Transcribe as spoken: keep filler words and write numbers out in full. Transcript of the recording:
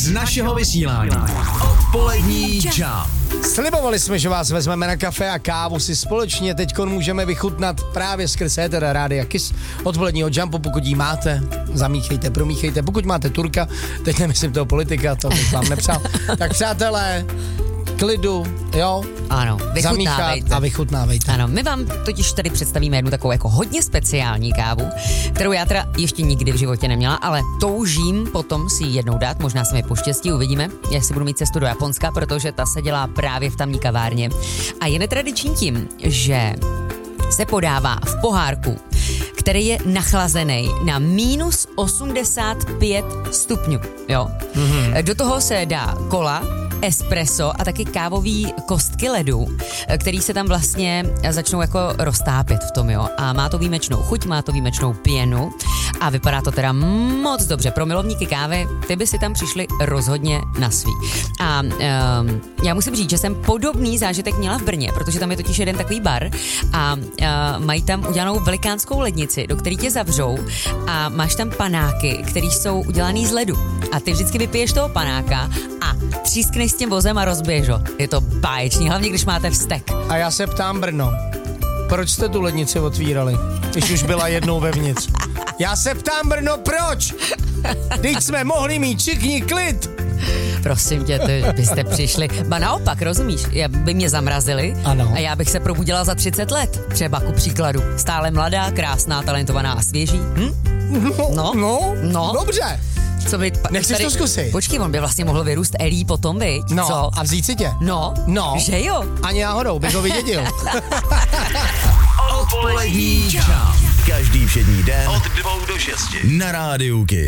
z našeho vysílání. Odpolední Jump. Slibovali jsme, že vás vezmeme na kafe a kávu si společně teďkon můžeme vychutnat právě skrz éter Rádia Kiss odpoledního Jumpu. Pokud jí máte, zamíchejte, promíchejte. Pokud máte Turka, teď nemyslím toho politika, to bych vám nepřál. Tak přátelé, klidu, jo? Ano, vychutnávejte. A vychutnávejte. Ano, my vám totiž tady představíme jednu takovou jako hodně speciální kávu, kterou já teda ještě nikdy v životě neměla, ale toužím potom si ji jednou dát, možná se mi poštěstí, uvidíme, jestli budu mít cestu do Japonska, protože ta se dělá právě v tamní kavárně. A je netradiční tím, že se podává v pohárku, který je nachlazený na minus osmdesát pět stupňů, jo. Mm-hmm. Do toho se dá kola, espresso a taky kávový kostky ledu, který se tam vlastně začnou jako roztápět v tom, jo. A má to výjimečnou chuť, má to výjimečnou pěnu a vypadá to teda moc dobře. Pro milovníky kávy, ty by si tam přišli rozhodně na svý. A um, já musím říct, že jsem podobný zážitek měla v Brně, protože tam je totiž jeden takový bar a uh, mají tam udělanou velikánskou lednici, do který tě zavřou a máš tam panáky, které jsou udělaný z ledu. A ty vždycky vypiješ toho panáka a třískneš s tím vozem a rozbiješ ho. Je to báječný, hlavně když máte vztek. A já se ptám, Brno, proč jste tu lednici otvírali, když už byla jednou vevnitř? Já se ptám, Brno, proč? Teď jsme mohli mít všichni klid. Prosím tě, ty byste přišli. Ba naopak, rozumíš, by mě zamrazili ano. A já bych se probudila za třicet let. Třeba ku příkladu. Stále mladá, krásná, talentovaná a svěží. Hm? No, no, no, dobře. Co by, pa, Nechceš tady, to zkusit? Počkej, on by vlastně mohl vyrůst Elí potom, viď? No, co? a vzít si tě? No, no, že jo? Ani náhodou, bych ho vydědil. Odpolední Jump. Každý všední den od dvou do šesti na Rádiu Kiss.